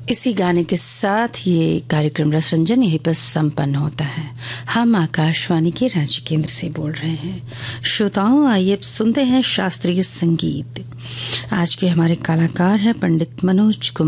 इसी गाने के साथ ये कार्यक्रम रसरंजन यहीं पर संपन्न होता है। हम आकाशवाणी के रांची केंद्र से बोल रहे हैं। श्रोताओं, आइए अब सुनते हैं शास्त्रीय संगीत। आज के हमारे कलाकार हैं पंडित मनोज कुमार।